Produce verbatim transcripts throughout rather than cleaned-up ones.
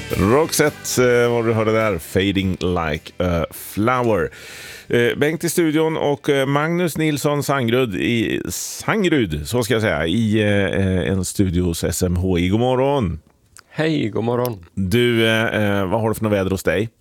Roxette eh, vad du hörde där, Fading Like a Flower. eh, Bengt i studion och eh, Magnus Nilsson Sangrud i Sangrud, så ska jag säga, i eh, en studio hos S M H I. God morgon. Hej, god morgon. Du, eh, vad har du för något väder hos dig?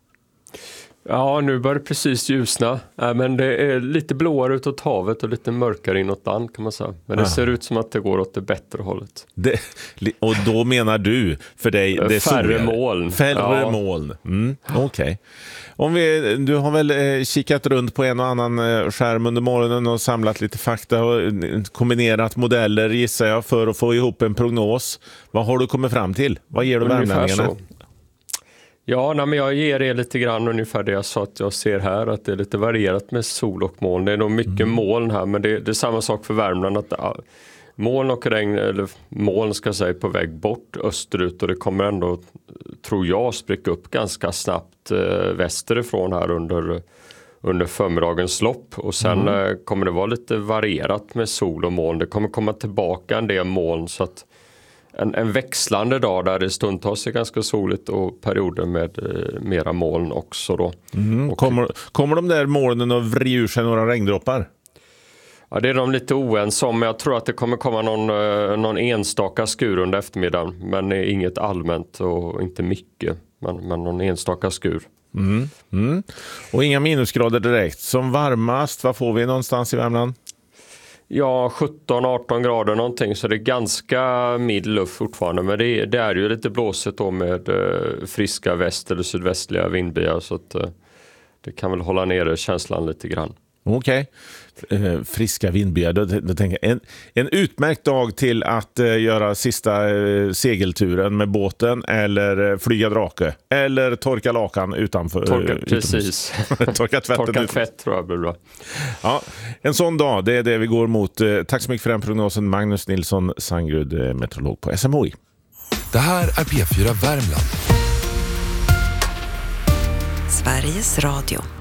Ja, nu börjar det precis ljusna. Äh, men det är lite blåare utåt havet och lite mörkare inåt land kan man säga. Men det ah. ser ut som att det går åt det bättre hållet. Det, och då menar du för dig det är färre soligare. moln. Färre ja. moln. Mm, Okej. Okay. Om vi, du har väl eh, kikat runt på en och annan eh, skärm under morgonen och samlat lite fakta och eh, kombinerat modeller, gissar jag, för att få ihop en prognos. Vad har du kommit fram till? Vad ger du värmlänningarna? Ja, nej, men jag ger er lite grann ungefär det jag sa att jag ser här, att det är lite varierat med sol och moln. Det är nog mycket mm. moln här, men det, det är samma sak för Värmland, att ja, moln och regn, eller moln ska jag säga, på väg bort österut, och det kommer ändå, tror jag, spricka upp ganska snabbt eh, västerifrån här under, under förmiddagens lopp, och sen mm. eh, kommer det vara lite varierat med sol och moln. Det kommer komma tillbaka en del moln, så att En, en växlande dag där det stundtals är ganska soligt och perioder med eh, mera moln också då. Mm. Och, kommer, kommer de där molnen att vrida ur sig några regndroppar? Ja, det är de lite oense om. Jag tror att det kommer komma någon, eh, någon enstaka skur under eftermiddagen. Men inget allmänt och inte mycket. Men, men någon enstaka skur. Mm. Mm. Och inga minusgrader direkt. Som varmast, vad får vi någonstans i Värmland? Ja, sjutton arton grader någonting, så det är ganska mild luft fortfarande, men det är, det är ju lite blåsigt då med eh, friska väst- eller sydvästliga vindbyar, så att eh, det kan väl hålla nere känslan lite grann. Okej, okay. eh, friska vindbyar, då, då tänker jag, en, en utmärkt dag till att eh, göra sista eh, segelturen med båten, eller eh, flyga drake, eller torka lakan utanför. Torka, eh, precis. torka tvätten. Torka tvätt tror jag blir bra. Ja, en sån dag, det är det vi går mot. Eh, tack så mycket för den prognosen, Magnus Nilsson Sangrud, eh, meteorolog på S M H I. Det här är P fyra Värmland. Sveriges Radio.